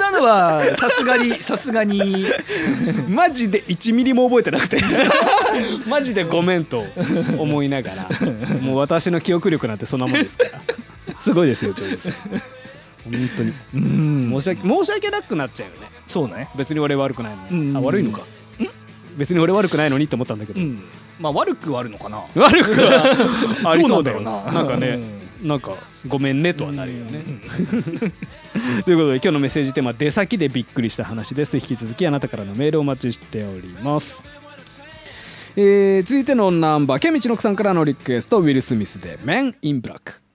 なのはさすがにマジで1ミリも覚えてなくてマジでごめんと思いながら、もう私の記憶力なんてそんなもんですからすごいですよ、長司さん本当に申し訳なくなっちゃうよね。 そうね。 別に俺悪くないのに、悪いのか、別に俺悪くないのにって思ったんだけど、 まあ悪くはあるのかな。 悪くはありそうだよどうなんだろうな。 なんかね、なんかごめんねとはなるよねということで今日のメッセージテーマ、出先でびっくりした話です。引き続きあなたからのメールをお待ちしております。続いてのナンバー、ケミチノクさんからのリクエスト、ウィル・スミスで Men in Black。